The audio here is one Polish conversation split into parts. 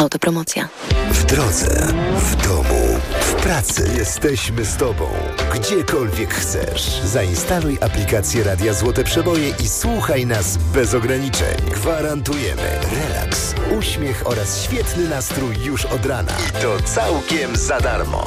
Autopromocja. W drodze, w domu, w pracy. Jesteśmy z Tobą. Gdziekolwiek chcesz. Zainstaluj aplikację Radia Złote Przeboje i słuchaj nas bez ograniczeń. Gwarantujemy relaks, uśmiech oraz świetny nastrój już od rana. I to całkiem za darmo.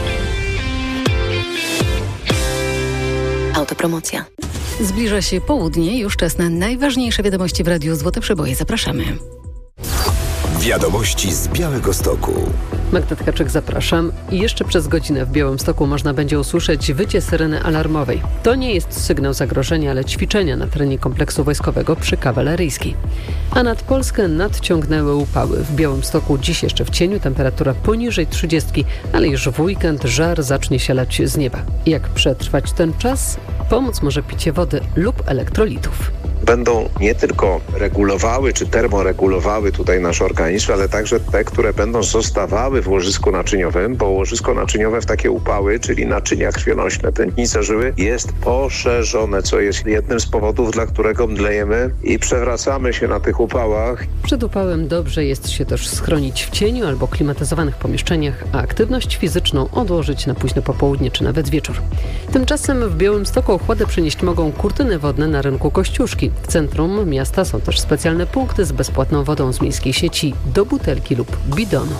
Autopromocja. Zbliża się południe, już czas na najważniejsze wiadomości w Radiu Złote Przeboje. Zapraszamy. Wiadomości z Białegostoku. Magda Tkaczyk, zapraszam. I jeszcze przez godzinę w Białymstoku można będzie usłyszeć wycie syreny alarmowej. To nie jest sygnał zagrożenia, ale ćwiczenia na terenie kompleksu wojskowego przy Kawaleryjskiej. A nad Polskę nadciągnęły upały. W Białymstoku dziś jeszcze w cieniu, temperatura poniżej 30, ale już w weekend żar zacznie się lać z nieba. Jak przetrwać ten czas? Pomóc może picie wody lub elektrolitów. Będą nie tylko regulowały czy termoregulowały tutaj nasz organizm, ale także te, które będą zostawały w łożysku naczyniowym, bo łożysko naczyniowe w takie upały, czyli naczynia krwionośne, tętnice żyły, jest poszerzone, co jest jednym z powodów, dla którego mdlejemy i przewracamy się na tych upałach. Przed upałem dobrze jest się też schronić w cieniu albo klimatyzowanych pomieszczeniach, a aktywność fizyczną odłożyć na późne popołudnie czy nawet wieczór. Tymczasem w Białymstoku ochładę przynieść mogą kurtyny wodne na rynku Kościuszki. W centrum miasta są też specjalne punkty z bezpłatną wodą z miejskiej sieci do butelki lub bidonu.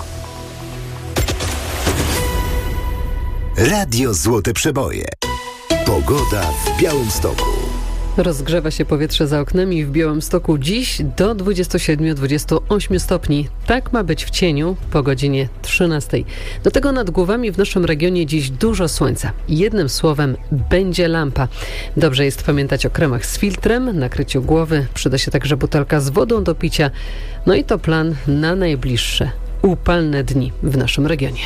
Radio Złote Przeboje. Pogoda w Białymstoku. Rozgrzewa się powietrze za oknami w Białymstoku dziś do 27-28 stopni. Tak ma być w cieniu po godzinie 13. Do tego nad głowami w naszym regionie dziś dużo słońca. Jednym słowem będzie lampa. Dobrze jest pamiętać o kremach z filtrem, nakryciu głowy. Przyda się także butelka z wodą do picia. No i to plan na najbliższe upalne dni w naszym regionie.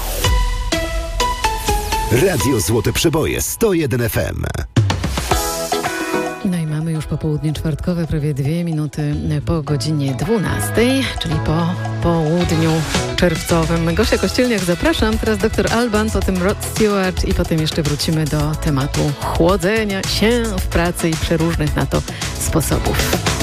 Radio Złote Przeboje 101 FM. No i mamy już popołudnie czwartkowe, prawie 2 minuty po godzinie 12, czyli po południu czerwcowym. Gosia Kościelniak, zapraszam. Teraz dr Alban, potem Rod Stewart i potem jeszcze wrócimy do tematu chłodzenia się w pracy i przeróżnych na to sposobów.